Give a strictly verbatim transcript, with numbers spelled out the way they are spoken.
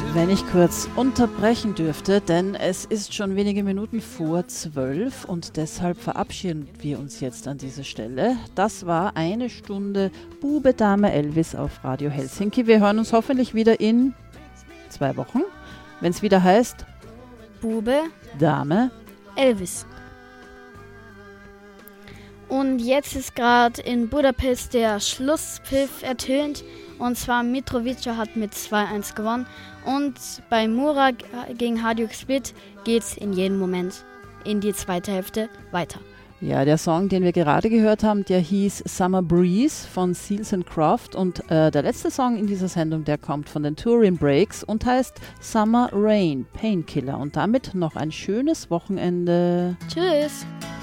Wenn ich kurz unterbrechen dürfte, denn es ist schon wenige Minuten vor zwölf und deshalb verabschieden wir uns jetzt an dieser Stelle. Das war eine Stunde Bube, Dame, Elvis auf Radio Helsinki. Wir hören uns hoffentlich wieder in zwei Wochen, wenn es wieder heißt Bube, Dame, Elvis. Und jetzt ist gerade in Budapest der Schlusspfiff ertönt. Und zwar Mitrovica hat mit zwei eins gewonnen. Und bei Mura gegen Hajduk Split geht es in jedem Moment in die zweite Hälfte weiter. Ja, der Song, den wir gerade gehört haben, der hieß Summer Breeze von Seals and Croft. Und äh, der letzte Song in dieser Sendung, der kommt von den Turin Breaks und heißt Summer Rain, Painkiller. Und damit noch ein schönes Wochenende. Tschüss!